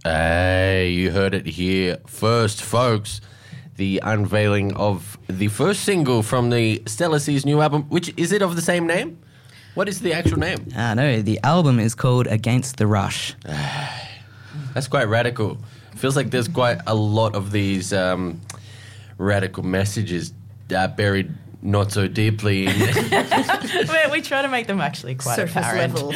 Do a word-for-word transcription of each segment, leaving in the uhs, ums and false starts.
Hey, you heard it here first, folks. The unveiling of the first single from the Stellar Sea's new album, which is it of the same name? What is the actual name? Ah, no, the album is called Against the Rush. That's quite radical. Feels like there's quite a lot of these um, radical messages uh, buried not so deeply. In we, we try to make them actually quite Surface apparent. level.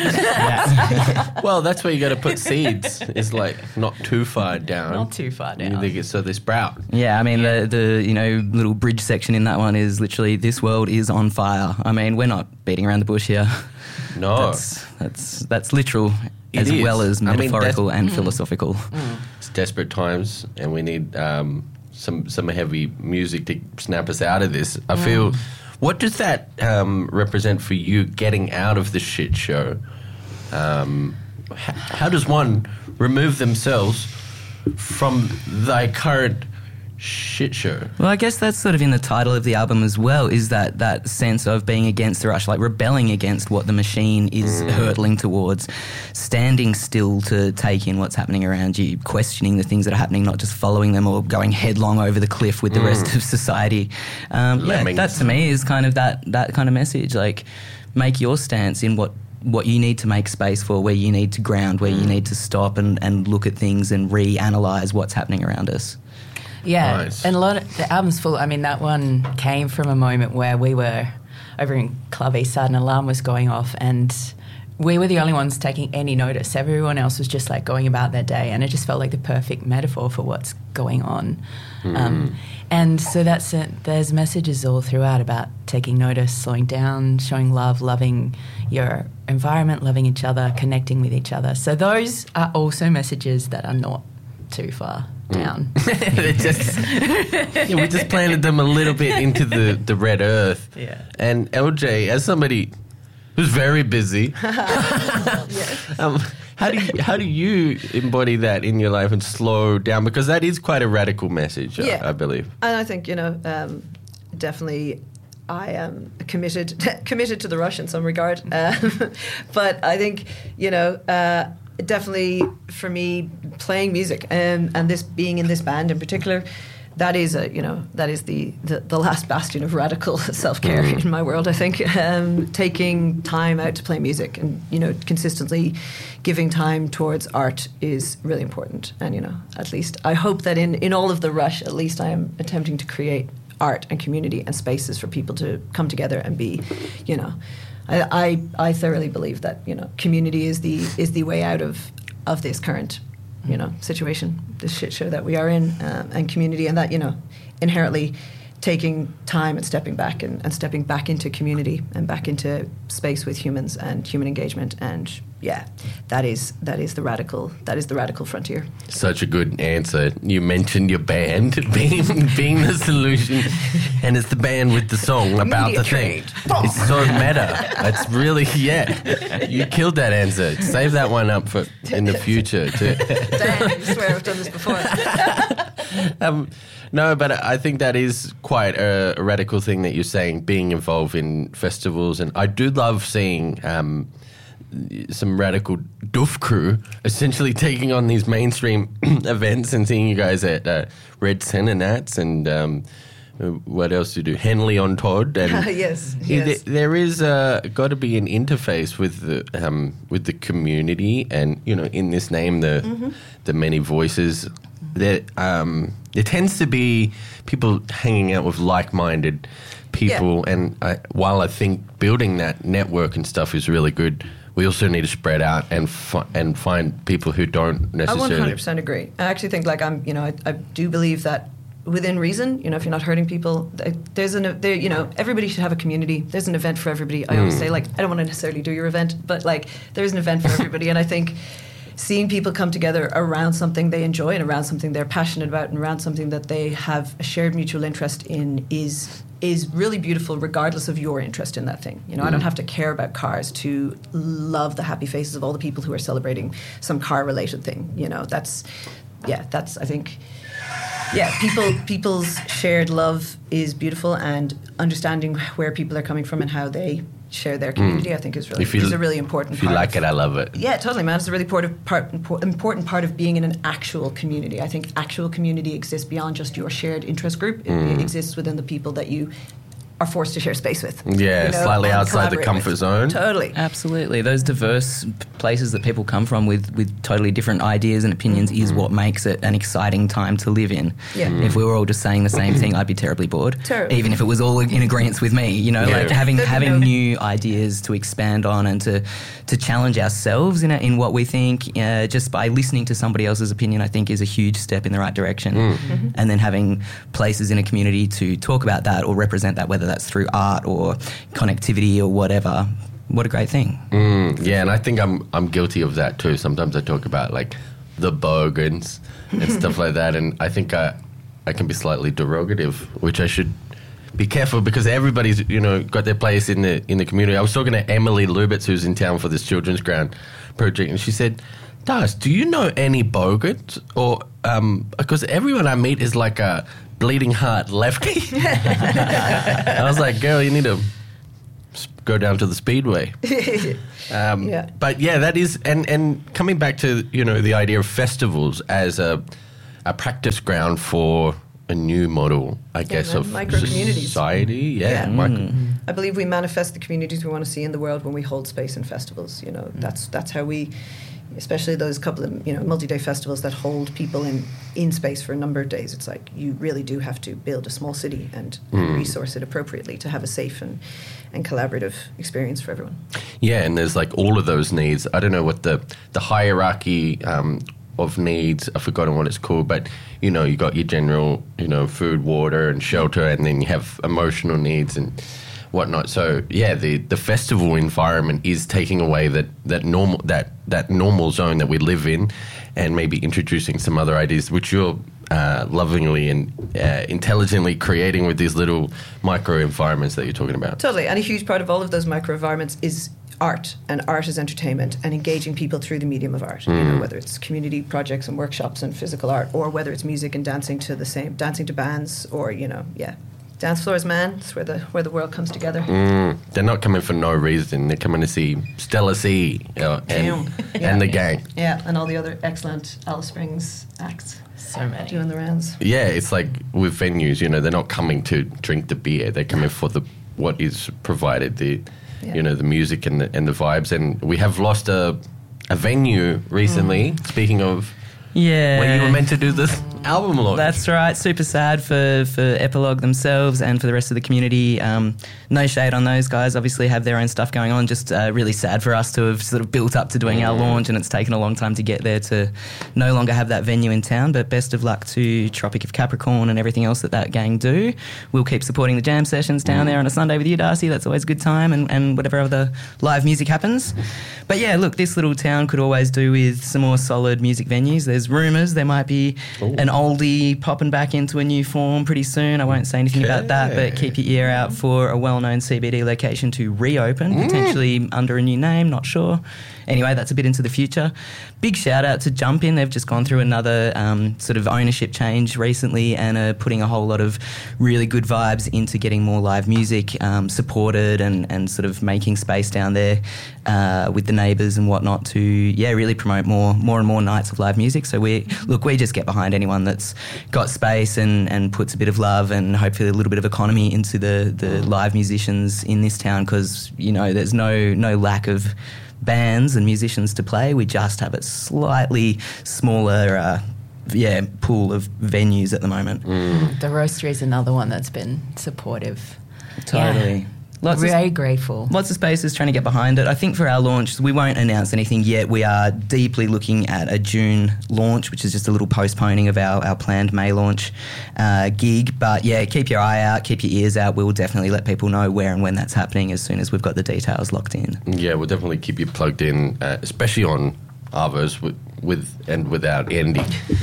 Well, that's where you got to put seeds. It's like not too far down. Not too far down. They get, so they sprout. Yeah, I mean, the, the, you know, little bridge section in that one is literally, this world is on fire. I mean, we're not beating around the bush here. No. That's, that's, that's literal It as is. well as I mean, metaphorical that's- and Mm. philosophical. It's desperate times, and we need um, some some heavy music to snap us out of this. I feel. What does that um, represent for you? Getting out of the shit show. Um, h- how does one remove themselves from thy current shit show? Well, I guess that's sort of in the title of the album as well, is that, that sense of being against the rush, like rebelling against what the machine is hurtling towards, standing still to take in what's happening around you, questioning the things that are happening, not just following them or going headlong over the cliff with the rest of society. Um, yeah, Lemmings. that to me is kind of that, that kind of message, like make your stance in what what you need to make space for, where you need to ground, where you need to stop and, and look at things and reanalyze what's happening around us. Yeah, Nice. and a lot of the album's full. I mean, that one came from a moment where we were over in Club Eastside, an alarm was going off, and we were the only ones taking any notice. Everyone else was just like going about their day, and it just felt like the perfect metaphor for what's going on. Um, and so that's it. There's messages all throughout about taking notice, slowing down, showing love, loving your environment, loving each other, connecting with each other. So those are also messages that are not too far down. They just, yeah, we just planted them a little bit into the, the red earth. Yeah. And L J, as somebody who's very busy, um, how do you, how do you embody that in your life and slow down? Because that is quite a radical message, Yeah. I, I believe. And I think, you know, um, definitely I am committed committed to the rush in some regard. Um, but I think, you know, uh, definitely for me, playing music um, and this being in this band in particular, that is a you know that is the, the, the last bastion of radical self-care in my world. I think um, taking time out to play music and you know consistently giving time towards art is really important. And you know at least I hope that in, in all of the rush, at least I am attempting to create art and community and spaces for people to come together and be, you know. I, I, I thoroughly believe that you know community is the is the way out of, of this current you know situation, this shit show that we are in, um, and community, and that you know inherently taking time and stepping back and, and stepping back into community and back into space with humans and human engagement, and yeah, that is that is the radical that is the radical frontier. Such a good answer. You mentioned your band being being the solution, and it's the band with the song about Media the thing. trade. It's so meta. It's really, yeah. You killed that answer. Save that one up for in the future too. Damn, I swear I've done this before. Um, no, but I think that is quite a, a radical thing that you're saying, being involved in festivals. And I do love seeing um, some radical doof crew essentially taking on these mainstream events and seeing you guys at uh, Red Centre Nats and um, what else do you do? Henley on Todd. And Yes, yeah, yes. there, there is uh, got to be an interface with the um, with the community, and you know, in this name, the Mm-hmm. the many voices. There, um, there tends to be people hanging out with like-minded people, Yeah. and I, while I think building that network and stuff is really good, we also need to spread out and fi- and find people who don't I necessarily. one hundred percent agree. I actually think, like, I'm, you know, I, I do believe that within reason, you know, if you're not hurting people, th- there's an, there, you know, everybody should have a community. There's an event for everybody. I always say, like, I don't want to necessarily do your event, but like, there's an event for everybody. And I think seeing people come together around something they enjoy and around something they're passionate about and around something that they have a shared mutual interest in is is really beautiful, regardless of your interest in that thing. You know, I don't have to care about cars to love the happy faces of all the people who are celebrating some car-related thing. You know, that's, yeah, that's, I think, yeah, people people's shared love is beautiful, and understanding where people are coming from and how they share their community, I think is really If you- is a really important If you part like of, it, I love it. Yeah, totally, man. It's a really important part, impor- important part of being in an actual community. I think actual community exists beyond just your shared interest group. It, Mm. it exists within the people that you are forced to share space with. Yeah, you know, slightly and outside the collaborate comfort with. zone. Totally. Absolutely. Those diverse p- places that people come from with, with totally different ideas and opinions is what makes it an exciting time to live in. Yeah. Mm. If we were all just saying the same thing, I'd be terribly bored. Terribly. Even if it was all in agreement with me, you know, Yeah. like having There'd be having no- new ideas to expand on and to, to challenge ourselves in, in what we think, uh, just by listening to somebody else's opinion, I think is a huge step in the right direction. Mm-hmm. And then having places in a community to talk about that or represent that, whether that's through art or connectivity or whatever. What a great thing. Mm, yeah, and I think I'm I'm guilty of that too. Sometimes I talk about like the bogans and stuff like that, and I think I I can be slightly derogative, which I should be careful because everybody's you know got their place in the in the community. I was talking to Emily Lubitz, who's in town for this children's ground project, and she said, "Das, do you know any bogans? Or um, because everyone I meet is like a bleeding heart lefty." I was like, "Girl, you need to s- go down to the speedway." Um, Yeah. But yeah, that is, and, and coming back to you know the idea of festivals as a a practice ground for a new model, I guess, man, of micro-communities. society. Yeah, Yeah. micro- I believe we manifest the communities we want to see in the world when we hold space in festivals. You know, that's that's how we, especially those couple of you know multi-day festivals that hold people in in space for a number of days. It's like you really do have to build a small city and, and resource it appropriately to have a safe and and collaborative experience for everyone. yeah, and there's like all of those needs. I don't know what the the hierarchy um, of needs. I've forgotten what it's called, but you know, you got your general, you know, food, water, and shelter, and then you have emotional needs and whatnot. So yeah, the, the festival environment is taking away that, that normal that that normal zone that we live in, and maybe introducing some other ideas, which you're uh, lovingly and uh, intelligently creating with these little micro environments that you're talking about. Totally, and a huge part of all of those micro environments is art, and art is entertainment, and engaging people through the medium of art. You know, whether it's community projects and workshops and physical art, or whether it's music and dancing to the same, dancing to bands, or you know, yeah, dance floors, man. It's where the where the world comes together. Mm, they're not coming for no reason. They're coming to see Stella C uh, and, Yeah. and the gang. Yeah, and all the other excellent Alice Springs acts So many. doing the rounds. Yeah, it's like with venues, you know, they're not coming to drink the beer. They're coming for the what is provided, the Yeah. you know, the music and the, and the vibes. And we have lost a a venue recently. Speaking of, Yeah. where you were meant to do this album launch. That's right. Super sad for, for Epilogue themselves and for the rest of the community. Um, no shade on those guys. Obviously have their own stuff going on. Just uh, really sad for us to have sort of built up to doing our launch, and it's taken a long time to get there to no longer have that venue in town. But best of luck to Tropic of Capricorn and everything else that that gang do. We'll keep supporting the jam sessions down there on a Sunday with you, Darcy. That's always a good time, and, and whatever other live music happens. But yeah, look, this little town could always do with some more solid music venues. There's rumours there might be Ooh. an oldie popping back into a new form pretty soon. I won't say anything about that, but Okay. keep your ear out for a well-known C B D location to reopen, potentially under a new name, not sure. Anyway, that's a bit into the future. Big shout out to Jump In. They've just gone through another um, sort of ownership change recently and are putting a whole lot of really good vibes into getting more live music um, supported and, and sort of making space down there uh, with the neighbours and whatnot to, yeah, really promote more more and more nights of live music. So we, look, we just get behind anyone that's got space and, and puts a bit of love and hopefully a little bit of economy into the, the live musicians in this town, because, you know, there's no no lack of bands and musicians to play. We just have a slightly smaller uh, yeah pool of venues at the moment. The Roastery is another one that's been supportive. Totally. Yeah. Lots Very of, grateful. lots of spaces trying to get behind it. I think for our launch, we won't announce anything yet. We are deeply looking at a June launch, which is just a little postponing of our, our planned May launch uh, gig. But yeah, keep your eye out, keep your ears out. We'll definitely let people know where and when that's happening as soon as we've got the details locked in. Yeah, we'll definitely keep you plugged in, uh, especially on Arvos with, with and without Andy.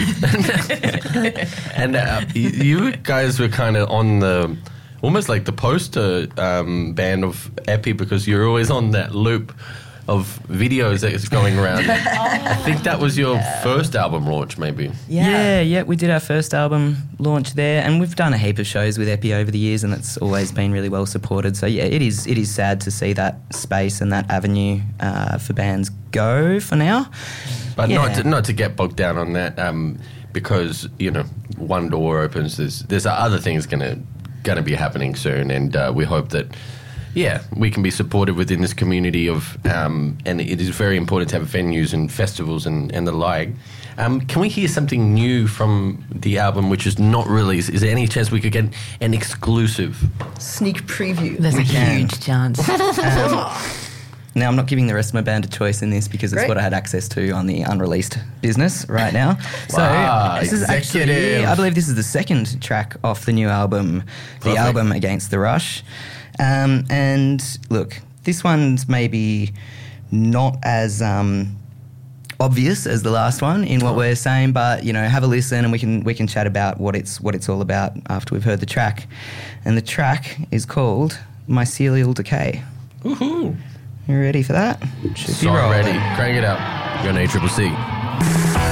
And uh, you, you guys were kind of on the, almost like the poster um, band of Epi, because you're always on that loop of videos that is going around. I think that was your yeah. first album launch, maybe. Yeah. yeah, yeah, we did our first album launch there, and we've done a heap of shows with Epi over the years, and it's always been really well supported. So yeah, it is it is sad to see that space and that avenue uh, for bands go for now. But yeah. not to, not to get bogged down on that, um, because you know one door opens. There's there's other things gonna gonna be happening soon, and uh, we hope that. Yeah, we can be supported within this community of, um, and it is very important to have venues and festivals and, and the like. Um, can we hear something new from the album which is not released? Is there any chance we could get an exclusive sneak preview? There's we a can. huge chance. Um, now, I'm not giving the rest of my band a choice in this because it's Great. what I had access to on the unreleased business right now. So wow, this is executive. actually, I believe this is the second track off the new album, Perfect. the album Against the Rush. Um, and look, this one's maybe not as um, obvious as the last one in what we're saying, but you know, have a listen and we can we can chat about what it's what it's all about after we've heard the track. And the track is called Mycelial Decay. Woohoo! You ready for that? Should So be rolling. ready. Crank it up. You're on A C C C.